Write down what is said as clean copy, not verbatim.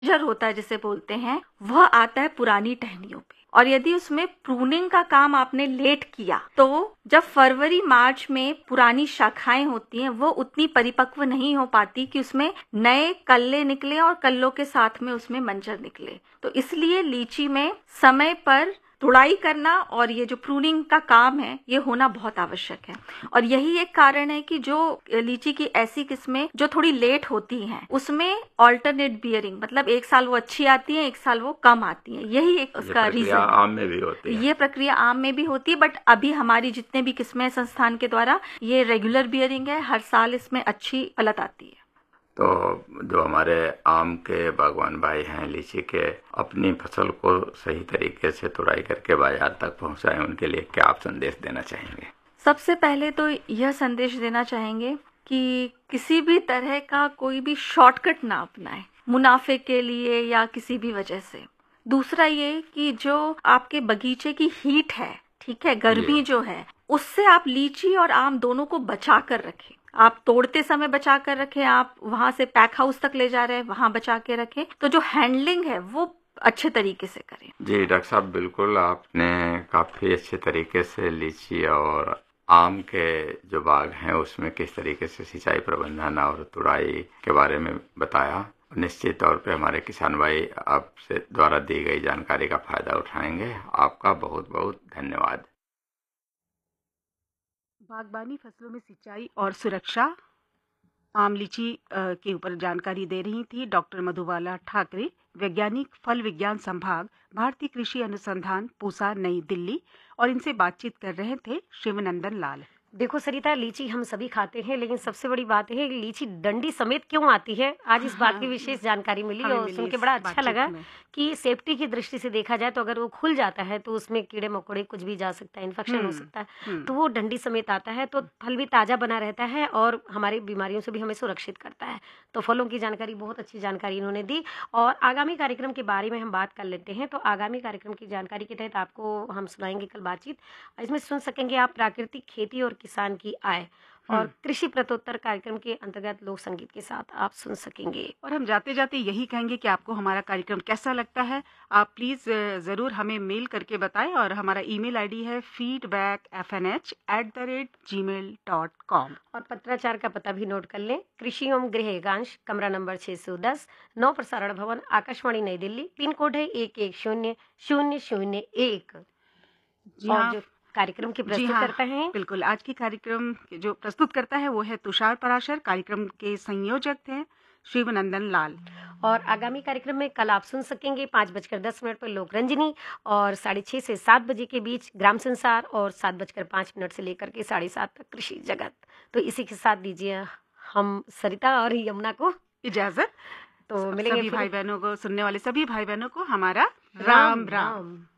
जर होता है जिसे बोलते हैं, वह आता है पुरानी टहनियों पे। और यदि उसमें प्रूनिंग का काम आपने लेट किया तो जब फरवरी मार्च में पुरानी शाखाएं होती हैं वो उतनी परिपक्व नहीं हो पाती कि उसमें नए कल्ले निकले और कल्लों के साथ में उसमें मंजर निकले। तो इसलिए लीची में समय पर तुड़ाई करना और ये जो प्रूनिंग का काम है ये होना बहुत आवश्यक है। और यही एक कारण है कि जो लीची की ऐसी किस्में जो थोड़ी लेट होती हैं उसमें ऑल्टरनेट बियरिंग, मतलब एक साल वो अच्छी आती है, एक साल वो कम आती है, यही एक उसका रीजन है। आम में भी होती है, ये प्रक्रिया आम में भी होती है, बट अभी हमारी जितने भी किस्में संस्थान के द्वारा ये रेगुलर बियरिंग है, हर साल इसमें अच्छी फलत आती है। तो जो हमारे आम के बागवान भाई हैं, लीची के, अपनी फसल को सही तरीके से तुड़ाई करके बाजार तक पहुंचाएं, उनके लिए क्या आप संदेश देना चाहेंगे? सबसे पहले तो यह संदेश देना चाहेंगे कि किसी भी तरह का कोई भी शॉर्टकट ना अपनाएं मुनाफे के लिए या किसी भी वजह से। दूसरा ये कि जो आपके बगीचे की हीट है, ठीक है, गर्मी जो है, उससे आप लीची और आम दोनों को बचा कर रखें। आप तोड़ते समय बचा कर रखें, आप वहां से पैक हाउस तक ले जा रहे हैं वहां बचा के रखें। तो जो हैंडलिंग है वो अच्छे तरीके से करें। जी डॉक्टर साहब, बिल्कुल आपने काफ़ी अच्छे तरीके से लीची और आम के जो बाग हैं उसमें किस तरीके से सिंचाई प्रबंधन और तुड़ाई के बारे में बताया। निश्चित तौर पे हमारे किसान भाई आपसे द्वारा दी गई जानकारी का फायदा उठाएंगे। आपका बहुत बहुत धन्यवाद। बागबानी फसलों में सिंचाई और सुरक्षा, आम लीची के ऊपर जानकारी दे रही थी डॉक्टर मधुबाला ठाकरे, वैज्ञानिक, फल विज्ञान संभाग, भारतीय कृषि अनुसंधान, पूसा, नई दिल्ली। और इनसे बातचीत कर रहे थे शिवनंदन लाल। देखो सरिता, लीची हम सभी खाते हैं, लेकिन सबसे बड़ी बात है कि लीची डंडी समेत क्यों आती है। आज इस बात की विशेष जानकारी मिली और सुन के बड़ा अच्छा लगा कि सेफ्टी की दृष्टि से देखा जाए तो अगर वो खुल जाता है तो उसमें कीड़े मकोड़े कुछ भी जा सकता है, इन्फेक्शन हो सकता है। तो वो डंडी समेत आता है तो फल भी ताज़ा बना रहता है और हमारी बीमारियों से भी हमें सुरक्षित करता है। तो फलों की जानकारी, बहुत अच्छी जानकारी इन्होंने दी। और आगामी कार्यक्रम के बारे में हम बात कर लेते हैं। तो आगामी कार्यक्रम की जानकारी के तहत आपको हम सुनाएंगे कल बातचीत। इसमें सुन सकेंगे आप प्राकृतिक खेती और किसान की आय, और कृषि प्रत्योत्तर कार्यक्रम के अंतर्गत लोक संगीत के साथ आप सुन सकेंगे। और हम जाते जाते यही कहेंगे कि आपको हमारा कार्यक्रम कैसा लगता है। आप प्लीज़ ज़रूर हमें मेल करके बताएं और हमारा ईमेल आईडी है feedbackfnh@gmail.com। और पत्राचार का पता भी नोट कर लें। कृषि एवं गृह एकांश, कमरा नंबर 610, नव प्रसारण भवन, आकाशवाणी नई दिल्ली। पिन कोड है 110001। और जो कार्यक्रम की प्रस्तुत करता है, बिल्कुल, आज की कार्यक्रम जो प्रस्तुत करता है वो है तुषार पराशर। कार्यक्रम के संयोजक थे शिवनंदन लाल। और आगामी कार्यक्रम में कल आप सुन सकेंगे 5:10 पर लोक रंजनी, और 6:30 से 7 बजे के बीच ग्राम संसार, और 7:05 से लेकर के 7:30 तक कृषि जगत। तो इसी के साथ दीजिए हम सरिता और यमुना को इजाजत। तो मिलेंगे सभी भाई बहनों को, सुनने वाले सभी भाई बहनों को हमारा राम राम।